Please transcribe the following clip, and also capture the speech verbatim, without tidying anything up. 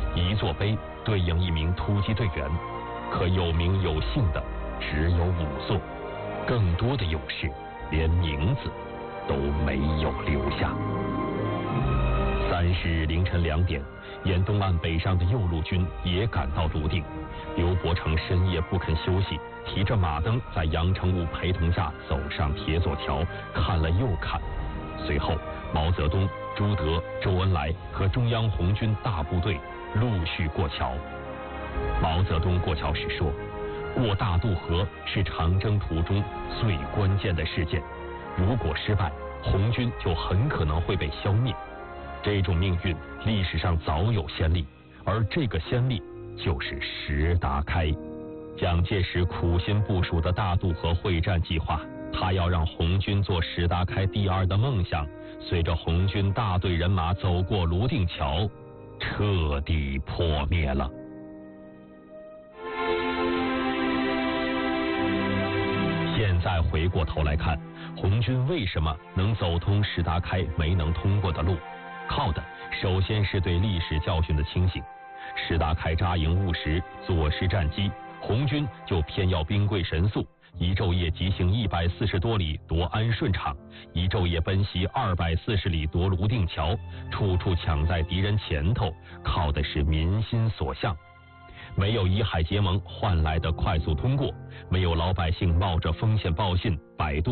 一座碑对应一名突击队员，可有名有姓的只有五座，更多的勇士连名字都没有留下。三十日凌晨两点，沿东岸北上的右路军也赶到泸定。刘伯承深夜不肯休息，提着马灯在杨成武陪同下走上铁索桥，看了又看。随后，毛泽东、朱德、周恩来和中央红军大部队陆续过桥。毛泽东过桥时说：“过大渡河是长征途中最关键的事件，如果失败，红军就很可能会被消灭。这种命运历史上早有先例，而这个先例就是石达开。”蒋介石苦心部署的大渡河会战计划，他要让红军做石达开第二的梦想，随着红军大队人马走过泸定桥，彻底破灭了。现在回过头来看，红军为什么能走通石达开没能通过的路，靠的首先是对历史教训的清醒。石达开扎营误时，坐失战机，红军就偏要兵贵神速，一昼夜急行一百四十多里夺安顺场，一昼夜奔袭二百四十里夺泸定桥，处处抢在敌人前头，靠的是民心所向。没有以海结盟换来的快速通过，没有老百姓冒着风险报信摆渡